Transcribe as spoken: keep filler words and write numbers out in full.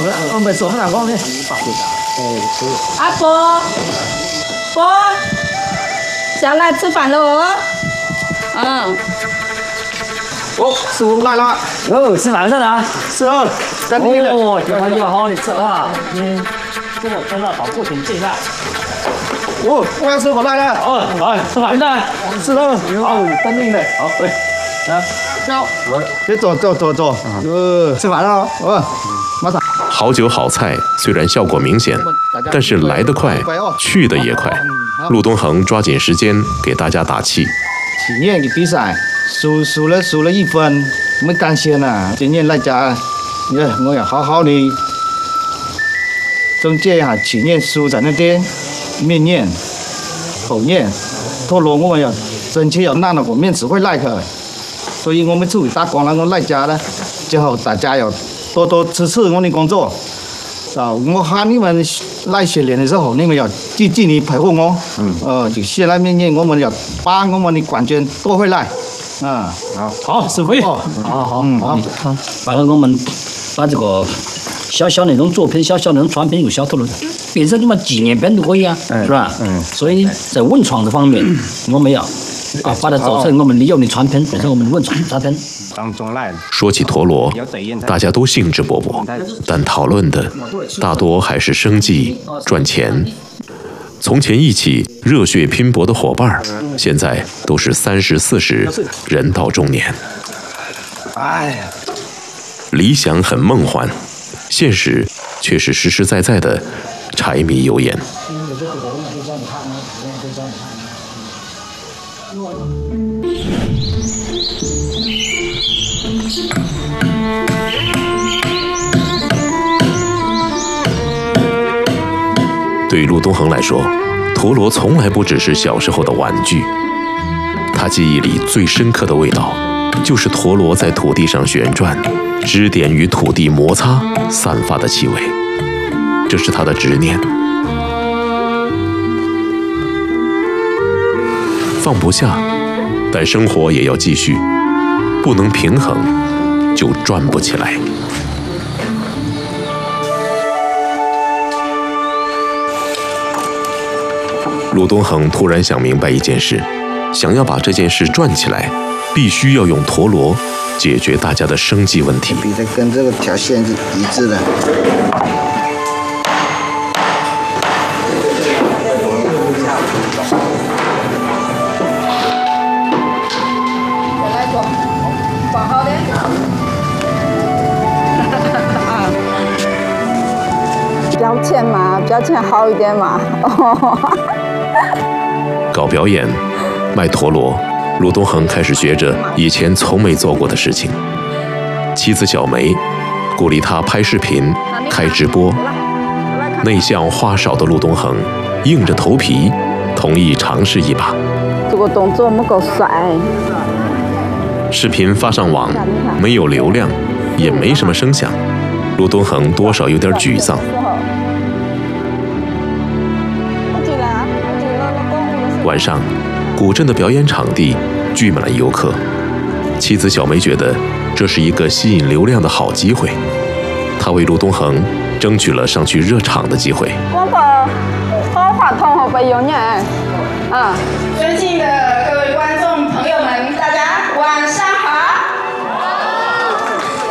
我们手上光呢。阿伯，伯，下来吃饭喽。嗯。 哦，师傅来了。 哦，吃饭上的啊。 是啊，在那边。 哦，叫他要好好的吃啊。嗯，这个真的保护挺健康。 哦，我要师傅来了。 哦，来吃饭的。 是的。 哦，等你的。好，对。啊， 走。别坐坐坐坐。呃，吃饭了。哦，马上。 好酒好菜虽然效果明显，但是来得快，去得也快。陆东恒抓紧时间给大家打气。 去年的比赛输输了输了一分，没甘心啊！今年来家，我要好好的总结一下去年输在那点，明年、后年，陀螺我们要争取要拿那个面子会来去。所以我们出去打工了，我来家呢，最后大家要多多支持我的工作。啊，我喊你们来训练的时候，你们要积极的配合我。嗯。呃，就现在明年我们要把我们的冠军夺回来。啊，好， 好，师傅。好，好，好， 嗯，好， 好。反正我们把这个小小那种作品、小小那种传品由小陀螺变成什么纪念品都可以啊，是吧？嗯。所以在文创这方面，我们要啊把它做成我们利用的产品，变成我们的文创产品。 说起陀螺，大家都兴致勃勃，但讨论的大多还是生计、赚钱。从前一起热血拼搏的伙伴，现在都是三十四十，人到中年。 哎， 理想很梦幻，现实却是实实在在的柴米油盐。对于陆东恒来说，陀螺从来不只是小时候的玩具，他记忆里最深刻的味道，就是陀螺在土地上旋转，支点与土地摩擦散发的气味，这是他的执念。放不下，但生活也要继续，不能平衡，就转不起来。陆东恒突然想明白一件事，想要把这件事转起来，必须要用陀螺解决大家的生计问题。 比的跟这个条线是一致的。 标签嘛，标签好一点嘛。 搞表演、卖陀螺，陆东恒开始学着以前从没做过的事情。妻子小梅鼓励他拍视频、开直播。内向话少的陆东恒硬着头皮同意尝试一把。 这个动作不够帅。 视频发上网，没有流量，也没什么声响，陆东恒多少有点沮丧。晚上，古镇的表演场地聚满了游客。妻子小梅觉得这是一个吸引流量的好机会，她为陆东恒争取了上去热场的机会。 我把好话筒好不有呢？啊， 尊敬的各位观众朋友们，大家晚上